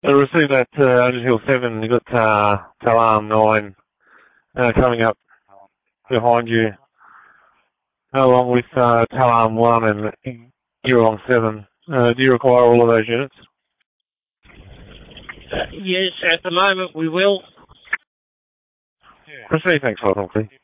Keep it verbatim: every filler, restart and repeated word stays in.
I received that uh, Underhill seven. You've got uh, Talam nine uh, coming up behind you, along with uh, Talam one and Geelong seven. Uh, do you require all of those units? Uh, yes, at the moment we will. Proceed, thanks, Michael.